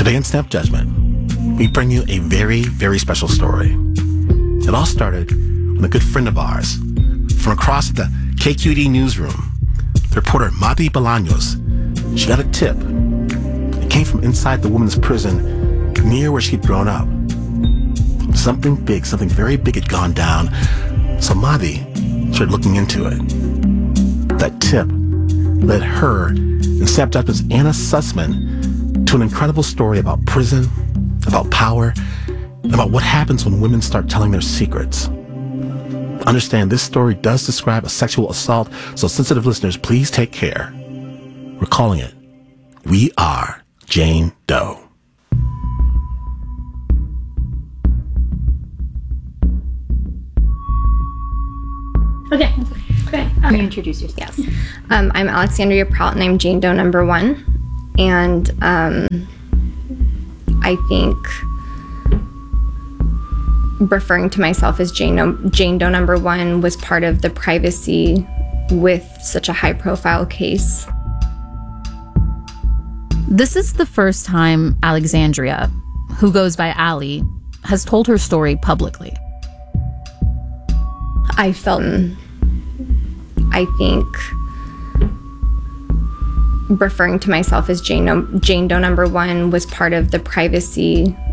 Today in Snap Judgment, we bring you a very, very special story. It all started when a good friend of ours from across the KQED newsroom, the reporter Mavi Bolaños, she got a tip. It came from inside the women's prison near where she'd grown up. Something big, something very big had gone down. So Mavi started looking into it. That tip led her and Snap Judgment's Anna Sussman to an incredible story about prison, about power, and about what happens when women start telling their secrets. Understand, this story does describe a sexual assault, so sensitive listeners, please take care. We're calling it, We Are Jane Doe. Okay. Great. Can you introduce yourself? Yes. I'm Alexandria Prout, and I'm Jane Doe number 1. And I think referring to myself as Jane Doe number 1 was part of the privacy with such a high-profile case. This is the first time Alexandria, who goes by Allie, has told her story publicly. I think referring to myself as Jane Doe number 1 was part of the privacy